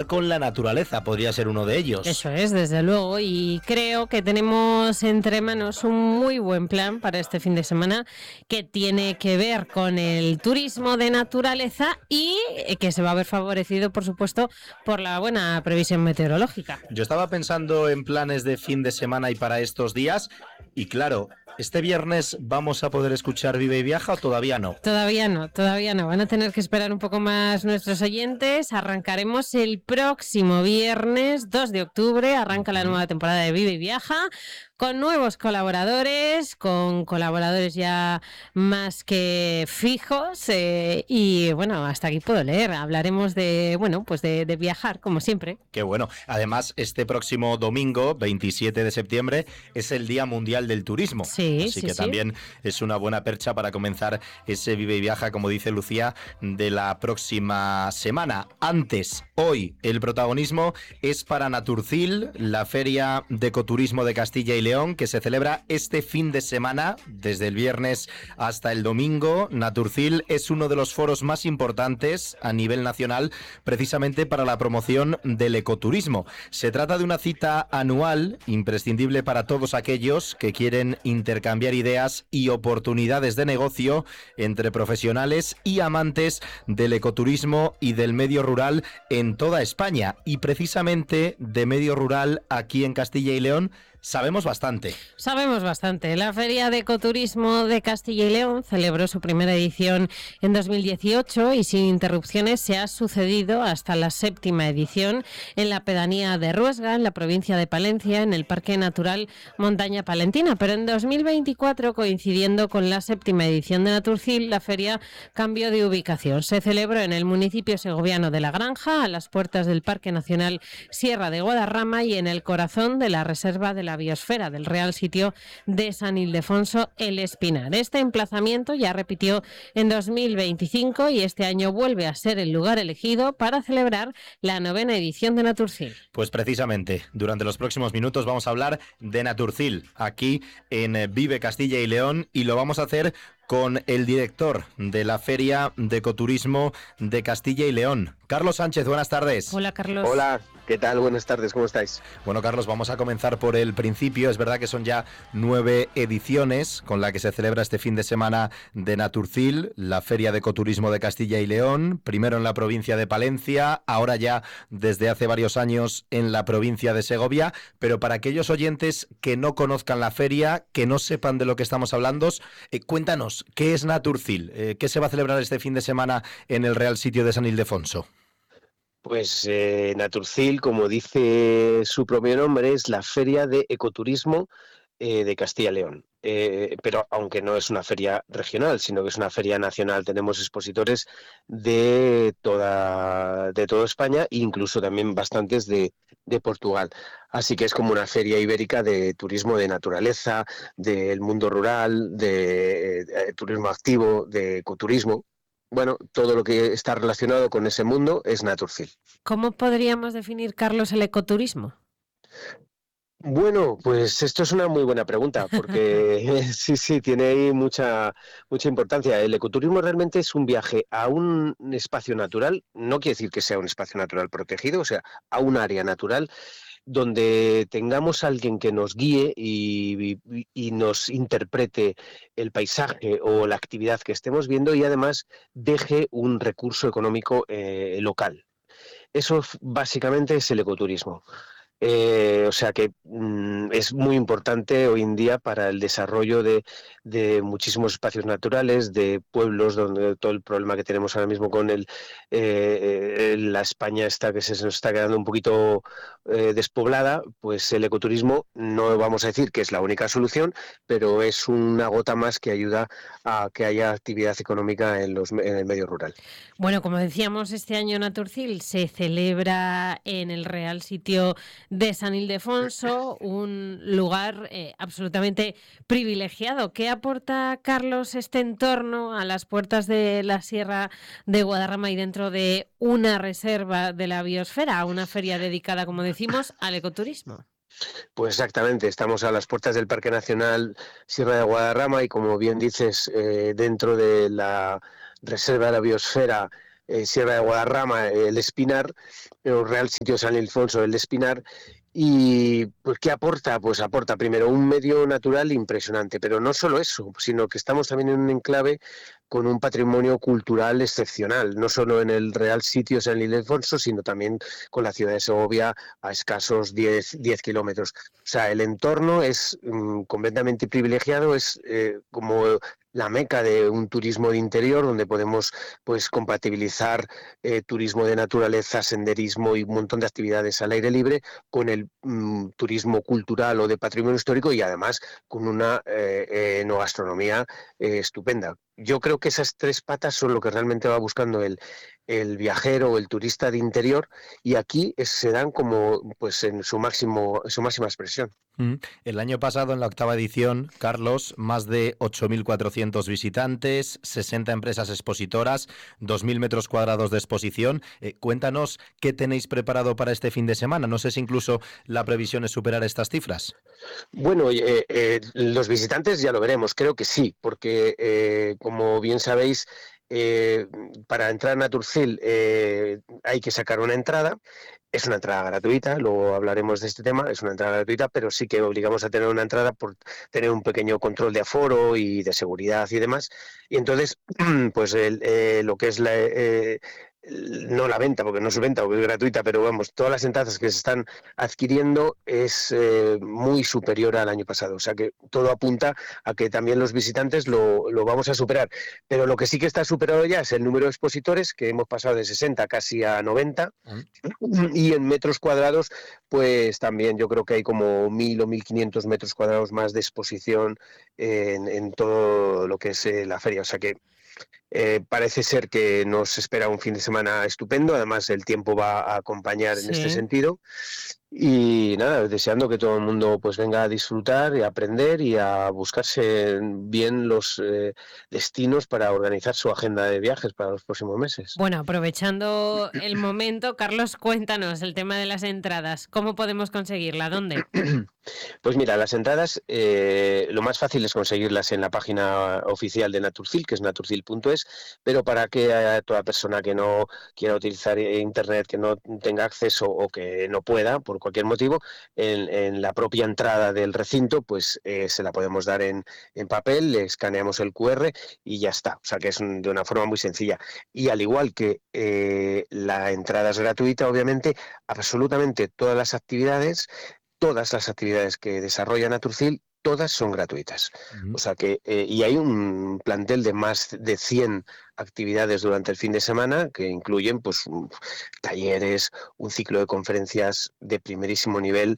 con la naturaleza, podría ser uno de ellos. Eso es, desde luego, y creo que tenemos entre manos un muy buen plan para este fin de semana que tiene que ver con el turismo de naturaleza y que se va a ver favorecido, por supuesto, por la buena previsión meteorológica. Yo estaba pensando en planes de fin de semana y para estos días, y claro, ¿este viernes vamos a poder escuchar Vive y Viaja o todavía no? Todavía no. Van a tener que esperar un poco más nuestros oyentes. Arrancaremos el próximo viernes, 2 de octubre, arranca la nueva temporada de Vive y Viaja, con nuevos colaboradores, con colaboradores ya más que fijos, y bueno, hasta aquí puedo leer. Hablaremos de viajar, como siempre. Qué bueno. Además, este próximo domingo, 27 de septiembre, es el Día Mundial del Turismo. Así que también es una buena percha para comenzar ese Vive y Viaja, como dice Lucía, de la próxima semana. Antes, hoy, el protagonismo es para Naturcil, la Feria de Ecoturismo de Castilla y León, que se celebra este fin de semana, desde el viernes hasta el domingo. Naturcil es uno de los foros más importantes a nivel nacional, precisamente para la promoción del ecoturismo. Se trata de una cita anual, imprescindible para todos aquellos que quieren intercambiar ideas y oportunidades de negocio entre profesionales y amantes del ecoturismo y del medio rural en toda España. Y precisamente de medio rural aquí en Castilla y León sabemos bastante. La Feria de Ecoturismo de Castilla y León celebró su primera edición en 2018 y sin interrupciones se ha sucedido hasta la 7ª edición en la pedanía de Ruesga, en la provincia de Palencia, en el Parque Natural Montaña Palentina. Pero en 2024, coincidiendo con la 7ª edición de Naturcil, la feria cambió de ubicación. Se celebró en el municipio segoviano de La Granja, a las puertas del Parque Nacional Sierra de Guadarrama y en el corazón de la Reserva de la Biosfera del Real Sitio de San Ildefonso el Espinar. Este emplazamiento ya repitió en 2025 y este año vuelve a ser el lugar elegido para celebrar la 9ª edición de Naturcil. Pues precisamente, durante los próximos minutos vamos a hablar de Naturcil aquí en Vive Castilla y León, y lo vamos a hacer con el director de la Feria de Ecoturismo de Castilla y León, Carlos Sánchez. Buenas tardes. Hola, Carlos. Hola, ¿qué tal? Buenas tardes, ¿cómo estáis? Bueno, Carlos, vamos a comenzar por el principio. Es verdad que son ya 9 ediciones con la que se celebra este fin de semana de Naturcil, la Feria de Ecoturismo de Castilla y León, primero en la provincia de Palencia, ahora ya desde hace varios años en la provincia de Segovia. Pero para aquellos oyentes que no conozcan la feria, que no sepan de lo que estamos hablando, cuéntanos, ¿qué es Naturcil? ¿Qué se va a celebrar este fin de semana en el Real Sitio de San Ildefonso? Pues Naturcil, como dice su propio nombre, es la Feria de Ecoturismo de Castilla y León. Pero aunque no es una feria regional, sino que es una feria nacional, tenemos expositores de toda España e incluso también bastantes de Portugal. Así que es como una feria ibérica de turismo de naturaleza, del mundo rural, de turismo activo, de ecoturismo. Bueno, todo lo que está relacionado con ese mundo es Naturcil. ¿Cómo podríamos definir, Carlos, el ecoturismo? Bueno, pues esto es una muy buena pregunta, porque sí, tiene ahí mucha importancia. El ecoturismo realmente es un viaje a un espacio natural, no quiere decir que sea un espacio natural protegido, o sea, a un área natural, donde tengamos a alguien que nos guíe y nos interprete el paisaje o la actividad que estemos viendo y además deje un recurso económico local. Eso básicamente es el ecoturismo. O sea que es muy importante hoy en día para el desarrollo de muchísimos espacios naturales, de pueblos, donde todo el problema que tenemos ahora mismo con la España esta que se nos está quedando un poquito despoblada, pues el ecoturismo no vamos a decir que es la única solución, pero es una gota más que ayuda a que haya actividad económica en el medio rural. Bueno, como decíamos, este año Naturcil se celebra en el Real Sitio de San Ildefonso, un lugar absolutamente privilegiado. ¿Qué aporta, Carlos, este entorno a las puertas de la Sierra de Guadarrama y dentro de una reserva de la biosfera, una feria dedicada, como decimos, al ecoturismo? Pues exactamente, estamos a las puertas del Parque Nacional Sierra de Guadarrama y, como bien dices, dentro de la Reserva de la Biosfera Sierra de Guadarrama, el Espinar, el Real Sitio San Ildefonso, el Espinar. Y pues ¿qué aporta? Pues aporta primero un medio natural impresionante, pero no solo eso, sino que estamos también en un enclave con un patrimonio cultural excepcional, no solo en el Real Sitio San Ildefonso, sino también con la ciudad de Segovia a escasos 10 kilómetros. O sea, el entorno es completamente privilegiado, es como la meca de un turismo de interior donde podemos pues compatibilizar turismo de naturaleza, senderismo y un montón de actividades al aire libre con el turismo cultural o de patrimonio histórico y además con una enogastronomía estupenda. Yo creo que esas tres patas son lo que realmente va buscando el viajero o el turista de interior y aquí se dan como pues en su máxima expresión. El año pasado, en la 8ª edición, Carlos, más de 8.400 visitantes, 60 empresas expositoras, 2.000 metros cuadrados de exposición. Cuéntanos qué tenéis preparado para este fin de semana. No sé si incluso la previsión es superar estas cifras. Bueno, los visitantes ya lo veremos, creo que sí, porque como bien sabéis, para entrar a Naturfil hay que sacar una entrada. Es una entrada gratuita, luego hablaremos de este tema, es una entrada gratuita, pero sí que obligamos a tener una entrada por tener un pequeño control de aforo y de seguridad y demás. Y entonces, pues lo que es no la venta, porque no es venta, porque es gratuita, pero vamos, todas las entradas que se están adquiriendo es muy superior al año pasado. O sea que todo apunta a que también los visitantes lo vamos a superar. Pero lo que sí que está superado ya es el número de expositores, que hemos pasado de 60 casi a 90. Y en metros cuadrados, pues también yo creo que hay como 1.000 o 1.500 metros cuadrados más de exposición en todo lo que es la feria. O sea que parece ser que nos espera un fin de semana estupendo, además el tiempo va a acompañar en este sentido y nada, deseando que todo el mundo pues venga a disfrutar y a aprender y a buscarse bien los destinos para organizar su agenda de viajes para los próximos meses. Bueno, aprovechando el momento, Carlos, cuéntanos el tema de las entradas, ¿cómo podemos conseguirla? ¿Dónde? Pues mira, las entradas lo más fácil es conseguirlas en la página oficial de Naturfil, que es naturfil.es, pero para que toda persona que no quiera utilizar internet, que no tenga acceso o que no pueda por cualquier motivo, en la propia entrada del recinto, pues se la podemos dar en papel, le escaneamos el QR y ya está. O sea que es de una forma muy sencilla. Y al igual que la entrada es gratuita, obviamente, absolutamente todas las actividades que desarrolla Naturfil, todas son gratuitas. O sea que, y hay un plantel de más de 100 actividades durante el fin de semana que incluyen pues talleres, un ciclo de conferencias de primerísimo nivel,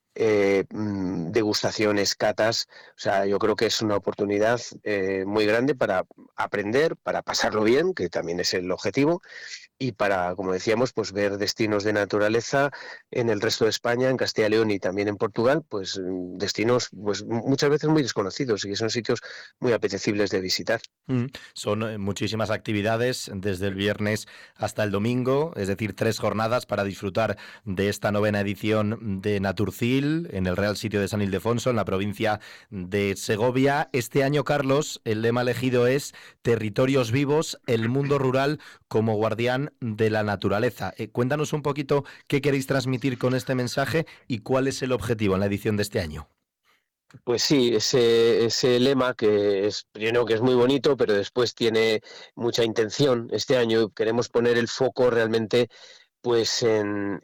degustaciones, catas. O sea, yo creo que es una oportunidad muy grande para aprender, para pasarlo bien, que también es el objetivo, y para, como decíamos, pues ver destinos de naturaleza en el resto de España, en Castilla y León y también en Portugal, pues destinos pues muchas veces muy desconocidos y que son sitios muy apetecibles de visitar. Son muchísimas actividades desde el viernes hasta el domingo, es decir, 3 jornadas para disfrutar de esta 9ª edición de Naturfil en el Real Sitio de San Ildefonso, en la provincia de Segovia. Este año, Carlos, el lema elegido es Territorios vivos, el mundo rural como guardián de la naturaleza. Cuéntanos un poquito qué queréis transmitir con este mensaje y cuál es el objetivo en la edición de este año. Pues sí, ese lema que primero que es muy bonito, pero después tiene mucha intención. Este año queremos poner el foco realmente pues en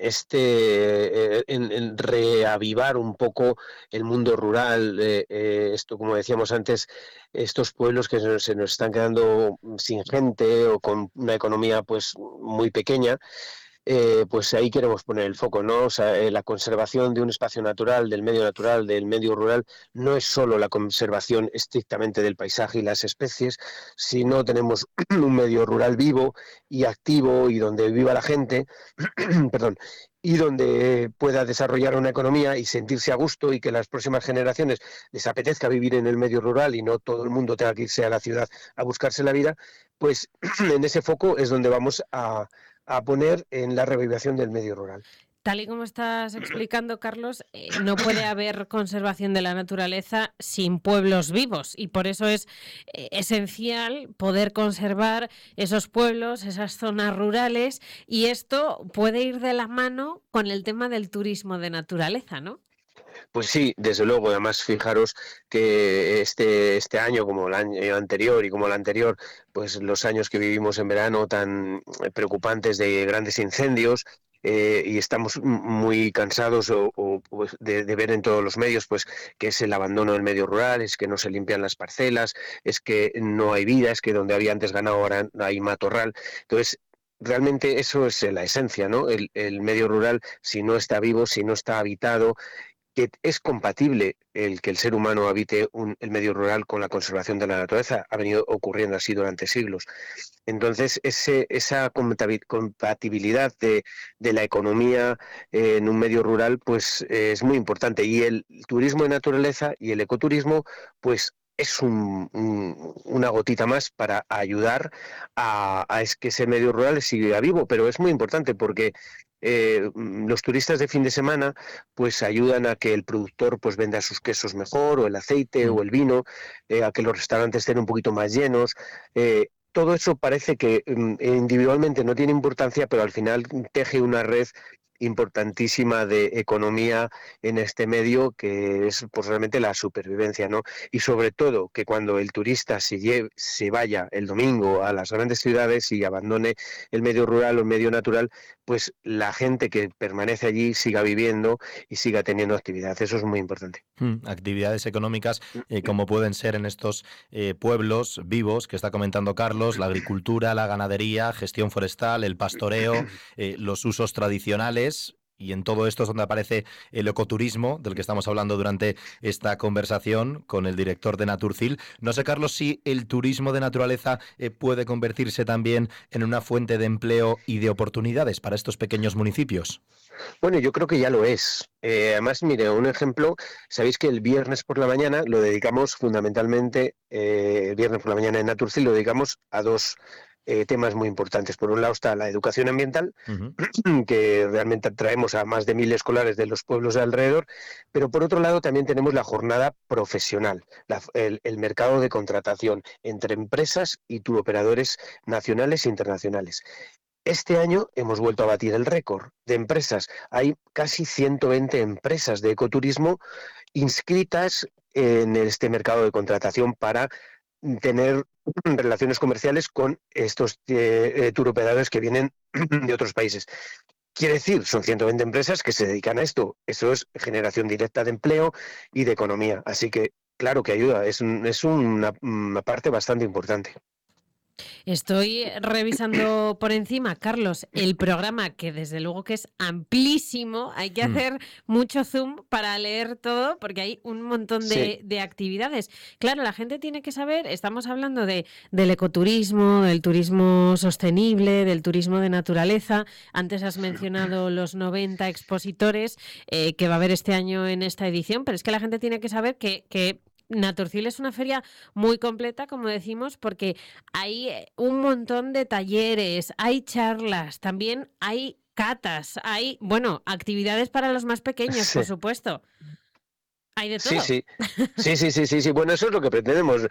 en reavivar un poco el mundo rural, esto como decíamos antes, estos pueblos que se nos están quedando sin gente o con una economía pues muy pequeña. Pues ahí queremos poner el foco, ¿no? O sea, la conservación de un espacio natural, del medio rural, no es solo la conservación estrictamente del paisaje y las especies, sino tenemos un medio rural vivo y activo y donde viva la gente, perdón, y donde pueda desarrollar una economía y sentirse a gusto y que las próximas generaciones les apetezca vivir en el medio rural y no todo el mundo tenga que irse a la ciudad a buscarse la vida, pues en ese foco es donde vamos a poner en la revivación del medio rural. Tal y como estás explicando, Carlos, no puede haber conservación de la naturaleza sin pueblos vivos y por eso es esencial poder conservar esos pueblos, esas zonas rurales, y esto puede ir de la mano con el tema del turismo de naturaleza, ¿no? Pues sí, desde luego. Además, fijaros que este año, como el año anterior y como el anterior, pues los años que vivimos en verano tan preocupantes de grandes incendios, y estamos muy cansados pues, de ver en todos los medios pues que es el abandono del medio rural, es que no se limpian las parcelas, es que no hay vida, es que donde había antes ganado ahora hay matorral. Entonces, realmente eso es la esencia, ¿no? El medio rural, si no está vivo, si no está habitado, que es compatible el que el ser humano habite el medio rural con la conservación de la naturaleza. Ha venido ocurriendo así durante siglos. Entonces, esa compatibilidad de la economía en un medio rural, pues es muy importante. Y el turismo de naturaleza y el ecoturismo, pues es una gotita más para ayudar a que ese medio rural siga vivo. Pero es muy importante porque los turistas de fin de semana pues ayudan a que el productor pues venda sus quesos mejor, o el aceite o el vino, a que los restaurantes estén un poquito más llenos. Todo eso parece que individualmente no tiene importancia, pero al final teje una red importantísima de economía en este medio, que es pues realmente la supervivencia, ¿no? Y sobre todo que cuando el turista se vaya el domingo a las grandes ciudades y abandone el medio rural o el medio natural, pues la gente que permanece allí siga viviendo y siga teniendo actividad. Eso es muy importante. Actividades económicas como pueden ser en estos pueblos vivos que está comentando Carlos, la agricultura, la ganadería, gestión forestal, el pastoreo, los usos tradicionales. Y en todo esto es donde aparece el ecoturismo, del que estamos hablando durante esta conversación con el director de Naturcil. No sé, Carlos, si el turismo de naturaleza puede convertirse también en una fuente de empleo y de oportunidades para estos pequeños municipios. Bueno, yo creo que ya lo es. Además, mire, un ejemplo, sabéis que el viernes por la mañana lo dedicamos fundamentalmente, el viernes por la mañana en Naturcil lo dedicamos a dos temas muy importantes. Por un lado está la educación ambiental, que realmente traemos a más de 1.000 escolares de los pueblos de alrededor, pero por otro lado también tenemos la jornada profesional, el mercado de contratación entre empresas y turoperadores nacionales e internacionales. Este año hemos vuelto a batir el récord de empresas. Hay casi 120 empresas de ecoturismo inscritas en este mercado de contratación para tener relaciones comerciales con estos turoperadores que vienen de otros países. Quiere decir, son 120 empresas que se dedican a esto. Eso es generación directa de empleo y de economía. Así que, claro que ayuda. Es una parte bastante importante. Estoy revisando por encima, Carlos, el programa, que desde luego que es amplísimo. Hay que hacer mucho zoom para leer todo porque hay un montón de actividades. Claro, la gente tiene que saber, estamos hablando del ecoturismo, del turismo sostenible, del turismo de naturaleza. Antes has mencionado los 90 expositores que va a haber este año en esta edición, pero es que la gente tiene que saber que Naturcil es una feria muy completa, como decimos, porque hay un montón de talleres, hay charlas, también hay catas, hay, bueno, actividades para los más pequeños, por supuesto. Hay de todo. Sí. Bueno, eso es lo que pretendemos.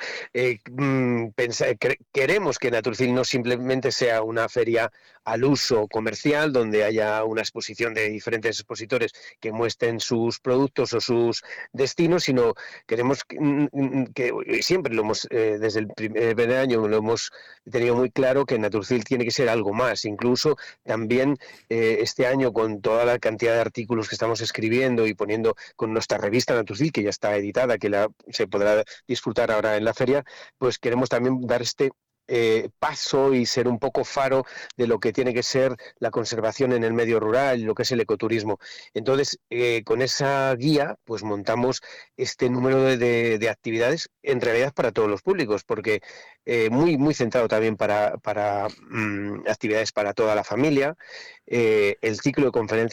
Queremos que Naturcil no simplemente sea una feria al uso comercial, donde haya una exposición de diferentes expositores que muestren sus productos o sus destinos, sino queremos que siempre lo hemos, desde el primer año lo hemos tenido muy claro, que Naturcil tiene que ser algo más. Incluso también este año, con toda la cantidad de artículos que estamos escribiendo y poniendo con nuestra revista Naturcil, que ya está editada, que se podrá disfrutar ahora en la feria, pues queremos también dar este paso y ser un poco faro de lo que tiene que ser la conservación en el medio rural y lo que es el ecoturismo. Entonces, con esa guía, pues montamos este número de actividades, en realidad para todos los públicos, porque muy centrado también para actividades para toda la familia. El ciclo de conferencias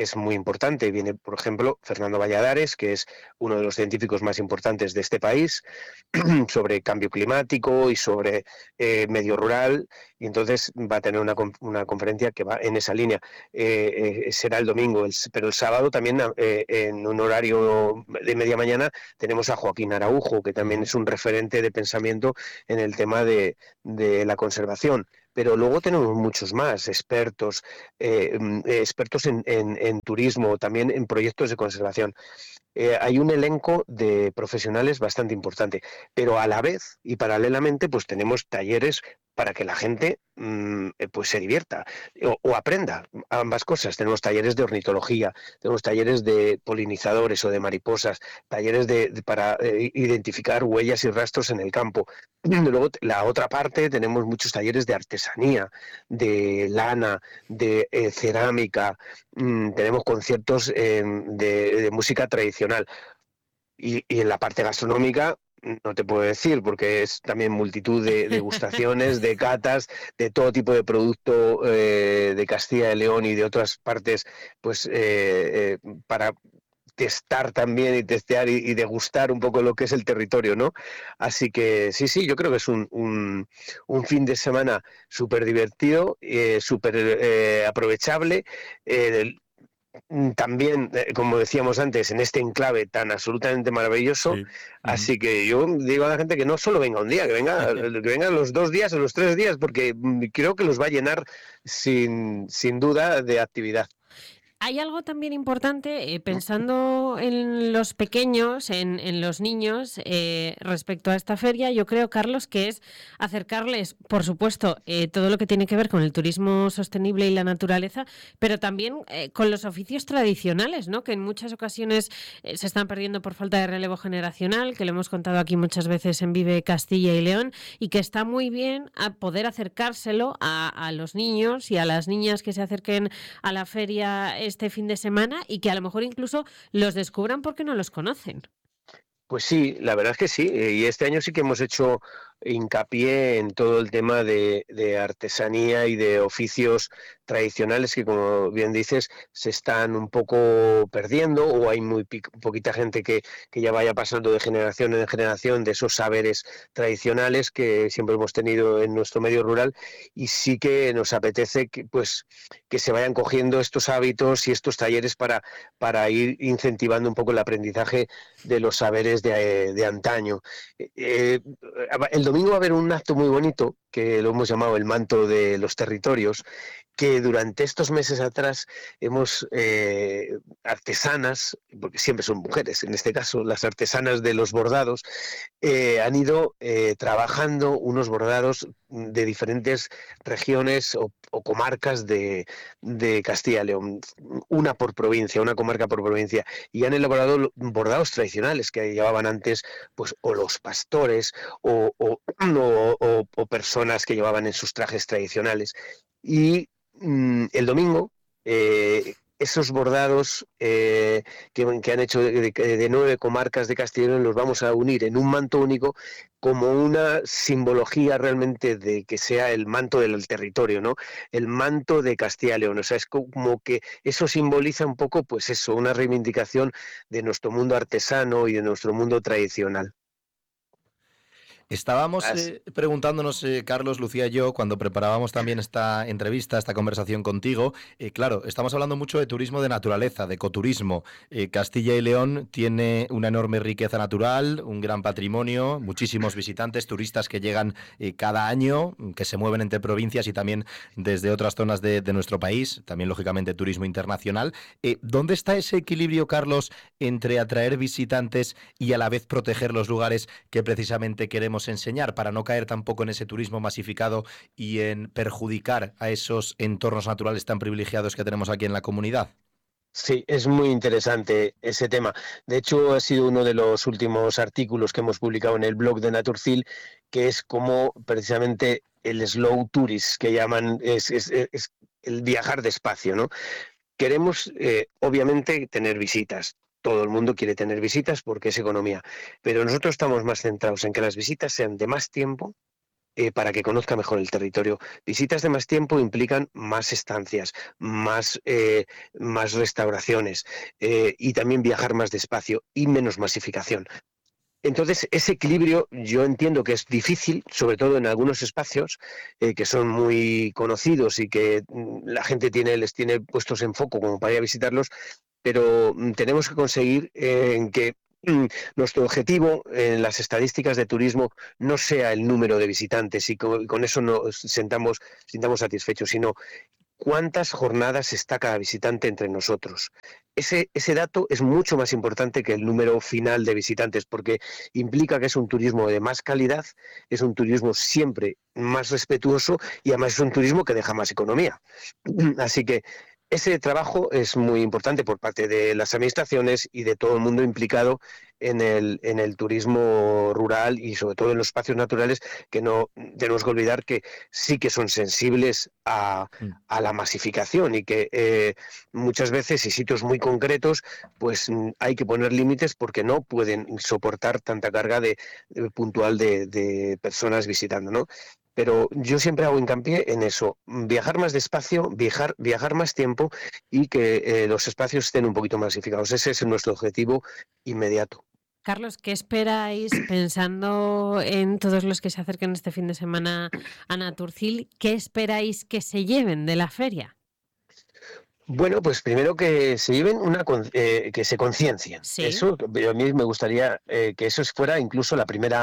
es muy importante. Viene, por ejemplo, Fernando Valladares, que es uno de los científicos más importantes de este país, sobre cambio climático y sobre medio rural, y entonces va a tener una conferencia que va en esa línea. Será el domingo, pero el sábado también, en un horario de media mañana, tenemos a Joaquín Araujo, que también es un referente de pensamiento en el tema de la conservación. Pero luego tenemos muchos más expertos, expertos en turismo, también en proyectos de conservación. Hay un elenco de profesionales bastante importante, pero a la vez y paralelamente pues tenemos talleres para que la gente pues se divierta o aprenda ambas cosas. Tenemos talleres de ornitología, tenemos talleres de polinizadores o de mariposas, talleres para identificar huellas y rastros en el campo. Luego, la otra parte, tenemos muchos talleres de artesanía, de lana, de cerámica, tenemos conciertos de música tradicional. Y en la parte gastronómica, no te puedo decir, porque es también multitud de degustaciones, de catas, de todo tipo de producto de Castilla y León y de otras partes, pues para testar también y testear y degustar un poco lo que es el territorio, ¿no? Así que sí, yo creo que es un fin de semana súper divertido, súper aprovechable. También, como decíamos antes, en este enclave tan absolutamente maravilloso. Sí. Así que yo digo a la gente que no solo venga un día, que venga los 2 días o los 3 días, porque creo que los va a llenar sin duda de actividad. Hay algo también importante, pensando en los pequeños, en los niños, respecto a esta feria, yo creo, Carlos, que es acercarles, por supuesto, todo lo que tiene que ver con el turismo sostenible y la naturaleza, pero también con los oficios tradicionales, ¿no? Que en muchas ocasiones se están perdiendo por falta de relevo generacional, que lo hemos contado aquí muchas veces en Vive Castilla y León, y que está muy bien a poder acercárselo a los niños y a las niñas que se acerquen a la feria este fin de semana y que a lo mejor incluso los descubran porque no los conocen. Pues sí, la verdad es que sí, y este año sí que hemos hecho hincapié en todo el tema de artesanía y de oficios tradicionales que, como bien dices, se están un poco perdiendo, o hay muy poquita gente que ya vaya pasando de generación en generación de esos saberes tradicionales que siempre hemos tenido en nuestro medio rural, y sí que nos apetece que se vayan cogiendo estos hábitos y estos talleres para ir incentivando un poco el aprendizaje de los saberes de antaño. El domingo va a haber un acto muy bonito que lo hemos llamado el manto de los territorios, que durante estos meses atrás hemos artesanas, porque siempre son mujeres, en este caso las artesanas de los bordados, han ido trabajando unos bordados de diferentes regiones o comarcas de Castilla y León, una por provincia, una comarca por provincia, y han elaborado bordados tradicionales que llevaban antes, pues, o los pastores o personas que llevaban en sus trajes tradicionales. Y el domingo, esos bordados que han hecho de 9 comarcas de Castilla y León los vamos a unir en un manto único, como una simbología realmente de que sea el manto del territorio, ¿no? El manto de Castilla y León. O sea, es como que eso simboliza un poco, pues eso, una reivindicación de nuestro mundo artesano y de nuestro mundo tradicional. Estábamos preguntándonos, Carlos, Lucía y yo, cuando preparábamos también esta entrevista, esta conversación contigo, claro, estamos hablando mucho de turismo de naturaleza, de ecoturismo. Castilla y León tiene una enorme riqueza natural, un gran patrimonio, muchísimos visitantes, turistas que llegan cada año, que se mueven entre provincias y también desde otras zonas de nuestro país, también lógicamente turismo internacional. ¿Dónde está ese equilibrio, Carlos, entre atraer visitantes y a la vez proteger los lugares que precisamente queremos enseñar, para no caer tampoco en ese turismo masificado y en perjudicar a esos entornos naturales tan privilegiados que tenemos aquí en la comunidad? Sí, es muy interesante ese tema. De hecho, ha sido uno de los últimos artículos que hemos publicado en el blog de Naturcil, que es como precisamente el slow tourist, que llaman, es el viajar despacio, ¿no? Queremos, obviamente, tener visitas. Todo el mundo quiere tener visitas porque es economía, pero nosotros estamos más centrados en que las visitas sean de más tiempo, para que conozca mejor el territorio. Visitas de más tiempo implican más estancias, más restauraciones, y también viajar más despacio y menos masificación. Entonces, ese equilibrio yo entiendo que es difícil, sobre todo en algunos espacios que son muy conocidos y que la gente les tiene puestos en foco como para ir a visitarlos, pero tenemos que conseguir que nuestro objetivo en las estadísticas de turismo no sea el número de visitantes y con eso nos sintamos satisfechos, sino cuántas jornadas está cada visitante entre nosotros. Ese dato es mucho más importante que el número final de visitantes, porque implica que es un turismo de más calidad, es un turismo siempre más respetuoso y además es un turismo que deja más economía. Así que ese trabajo es muy importante por parte de las administraciones y de todo el mundo implicado en el turismo rural y sobre todo en los espacios naturales, que no tenemos que olvidar que sí que son sensibles a la masificación y que muchas veces y sitios muy concretos pues hay que poner límites porque no pueden soportar tanta carga puntual de personas visitando, ¿no? Pero yo siempre hago hincapié en eso, viajar más despacio, viajar más tiempo y que los espacios estén un poquito masificados. Ese es nuestro objetivo inmediato. Carlos, ¿qué esperáis, pensando en todos los que se acerquen este fin de semana a Naturcil, qué esperáis que se lleven de la feria? Bueno, pues primero que se lleven que se conciencien. Sí. Eso, a mí me gustaría que eso fuera incluso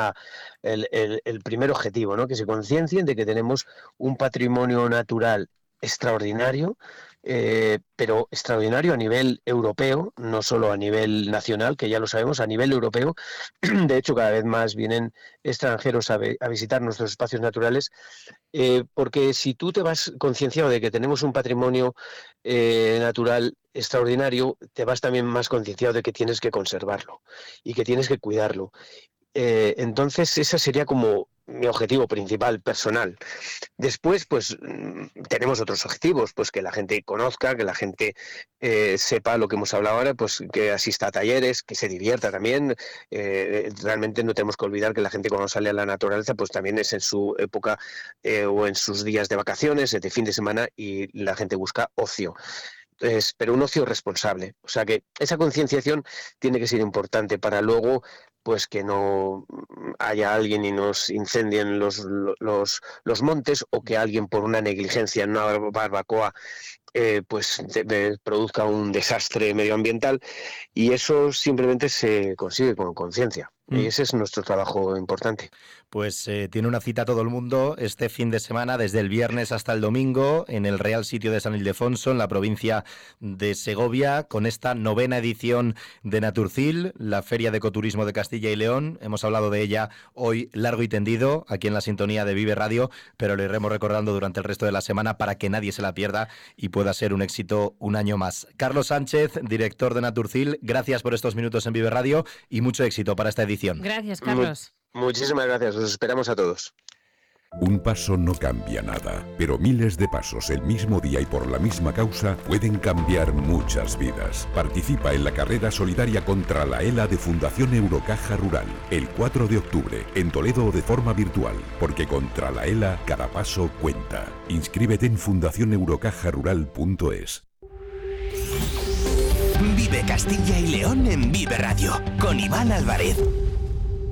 el primer objetivo, ¿no? Que se conciencien de que tenemos un patrimonio natural extraordinario, pero extraordinario a nivel europeo, no solo a nivel nacional, que ya lo sabemos, a nivel europeo. De hecho, cada vez más vienen extranjeros a visitar nuestros espacios naturales, porque si tú te vas concienciado de que tenemos un patrimonio natural extraordinario, te vas también más concienciado de que tienes que conservarlo y que tienes que cuidarlo. Entonces, ese sería como mi objetivo principal, personal. Después, pues tenemos otros objetivos, pues que la gente conozca, que la gente sepa lo que hemos hablado ahora, pues que asista a talleres, que se divierta también. Realmente no tenemos que olvidar que la gente cuando sale a la naturaleza, pues también es en su época o en sus días de vacaciones, de fin de semana, y la gente busca ocio. Pero un ocio responsable. O sea que esa concienciación tiene que ser importante para luego pues que no haya alguien y nos incendien los montes, o que alguien por una negligencia en una barbacoa pues produzca un desastre medioambiental, y eso simplemente se consigue con conciencia. Y ese es nuestro trabajo importante. Pues tiene una cita todo el mundo este fin de semana, desde el viernes hasta el domingo, en el Real Sitio de San Ildefonso, en la provincia de Segovia, con esta 9ª edición de Naturcil, la Feria de Ecoturismo de Castilla y León. Hemos hablado de ella hoy largo y tendido, aquí en la sintonía de Vive Radio, pero lo iremos recordando durante el resto de la semana para que nadie se la pierda y pueda ser un éxito un año más. Carlos Sánchez, director de Naturcil, gracias por estos minutos en Vive Radio y mucho éxito para esta edición. Gracias, Carlos. Muchísimas gracias, os esperamos a todos. Un paso no cambia nada, pero miles de pasos el mismo día y por la misma causa pueden cambiar muchas vidas. Participa en la carrera solidaria contra la ELA de Fundación Eurocaja Rural, el 4 de octubre, en Toledo o de forma virtual, porque contra la ELA cada paso cuenta. Inscríbete en fundacioneurocajarural.es. Vive Castilla y León en Vive Radio, con Iván Álvarez.